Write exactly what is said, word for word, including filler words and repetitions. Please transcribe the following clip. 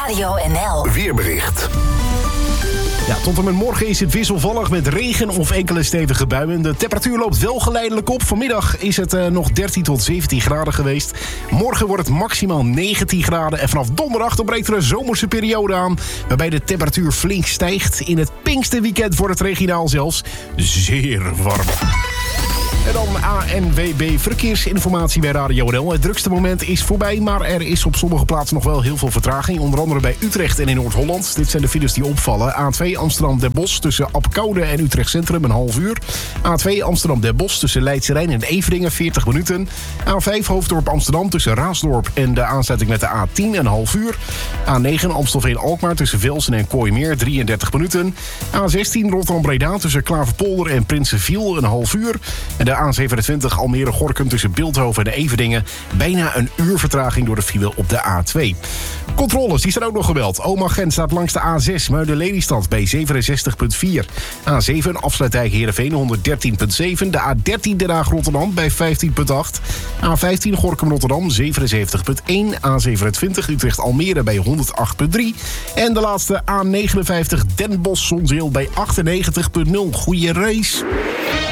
Radio N L. Weerbericht. Ja, tot en met morgen is het wisselvallig met regen of enkele stevige buien. De temperatuur loopt wel geleidelijk op. Vanmiddag is het uh, nog dertien tot zeventien graden geweest. Morgen wordt het maximaal negentien graden. En vanaf donderdag dan breekt er een zomerse periode aan, waarbij de temperatuur flink stijgt. In het Pinksterweekend wordt het regionaal zelfs zeer warm. En dan A N W B Verkeersinformatie bij Radio N L. Het drukste moment is voorbij, maar er is op sommige plaatsen nog wel heel veel vertraging. Onder andere bij Utrecht en in Noord-Holland. Dit zijn de files die opvallen. A twee Amsterdam-Den Bosch tussen Apkoude en Utrecht Centrum een half uur. A twee Amsterdam-Den Bosch tussen Leidse Rijn en Everdingen veertig minuten. A vijf Hoofddorp Amsterdam tussen Raasdorp en de aansluiting met de A tien een half uur. A negen Amstelveen-Alkmaar tussen Velsen en Kooimeer drieëndertig minuten. A zestien Rotterdam-Breda tussen Klaverpolder en Prinsenviel een half uur. En de A zevenentwintig Almere-Gorkum tussen Bilthoven en Everdingen bijna een uur vertraging door de file op de A twee. Controles, die zijn ook nog gebeld. Oma Gent staat langs de A zes Muiden-Lelystad bij zevenenzestig komma vier. A zeven Afsluitdijk Heerenveen honderddertien komma zeven. De A dertien Den Haag-Rotterdam bij vijftien komma acht. A vijftien Gorkum-Rotterdam zevenenzeventig komma één. A zevenentwintig Utrecht-Almere bij honderd acht komma drie. En de laatste A negenenvijftig Den Bosch-Zonzeel bij achtennegentig komma nul. Goeie race.